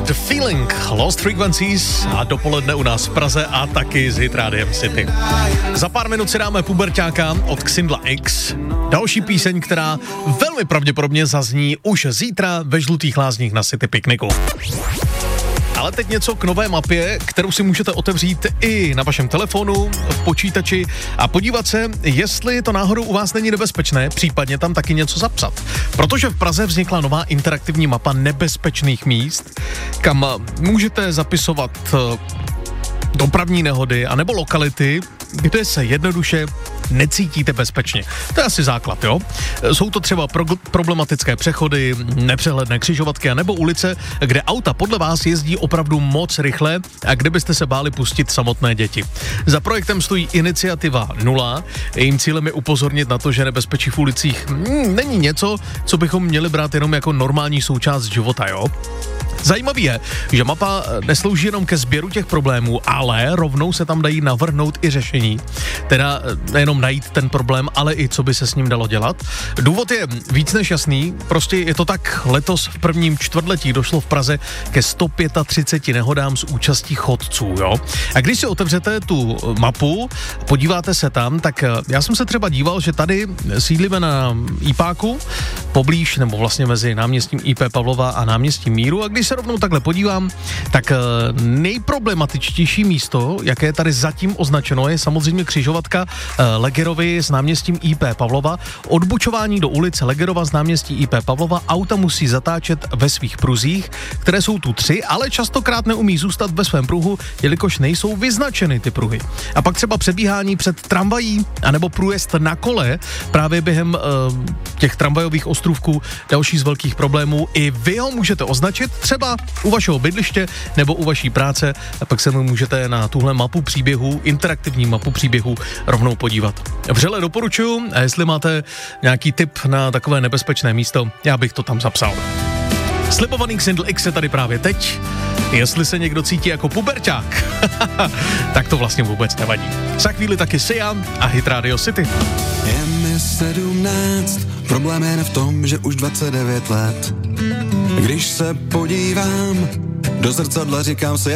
The Feeling, Lost Frequencies a dopoledne u nás v Praze a taky s Hit Rádiem City. Za pár minut si dáme Puberťáka od Xindla X. Další píseň, která velmi pravděpodobně zazní už zítra ve Žlutých lázních na City Pikniku. Ale teď něco k nové mapě, kterou si můžete otevřít i na vašem telefonu, v počítači a podívat se, jestli to náhodou u vás není nebezpečné, případně tam taky něco zapsat. Protože v Praze vznikla nová interaktivní mapa nebezpečných míst, kam můžete zapisovat dopravní nehody anebo lokality, kde se jednoduše necítíte bezpečně. To je asi základ, jo? Jsou to třeba problematické přechody, nepřehledné křižovatky nebo ulice, kde auta podle vás jezdí opravdu moc rychle a kde byste se báli pustit samotné děti. Za projektem stojí iniciativa 0. Jejím cílem je upozornit na to, že nebezpečí v ulicích není něco, co bychom měli brát jenom jako normální součást života, jo? Zajímavý je, že mapa neslouží jenom ke sběru těch problémů, ale rovnou se tam dají navrhnout i řešení. Teda nejenom najít ten problém, ale i co by se s ním dalo dělat. Důvod je víc než jasný, prostě je to tak, letos v prvním čtvrtletí došlo v Praze ke 135 nehodám s účastí chodců, jo. A když si otevřete tu mapu, podíváte se tam, tak já jsem se třeba díval, že tady sídlíme na IPáku, poblíž, nebo vlastně mezi náměstím IP Pavlova a náměstím Míru, a když se rovnou takhle podívám, tak nejproblematičtější místo, jaké tady zatím označeno, je samozřejmě křižovatka Legerovy s náměstím IP Pavlova. Odbočování do ulice Legerova z náměstí IP Pavlova auta musí zatáčet ve svých pruzích, které jsou tu 3, ale častokrát neumí zůstat ve svém pruhu, jelikož nejsou vyznačeny ty pruhy. A pak třeba přebíhání před tramvají, anebo průjezd na kole právě během těch tramvajových ostrůvků, další z velkých problémů. I vy ho můžete označit třeba u vašeho bydliště nebo u vaší práce a pak se můžete na tuhle mapu příběhu, interaktivní mapu příběhu rovnou podívat. Vřele doporučuju a jestli máte nějaký tip na takové nebezpečné místo, já bych to tam zapsal. Slibovaný Xindl X je tady právě teď. Jestli se někdo cítí jako puberťák, tak to vlastně vůbec nevadí. Za chvíli taky Sia a Hit Radio City. Je mi 17, problém je v tom, že už 29 let. Když se podívám do zrcadla, říkám si,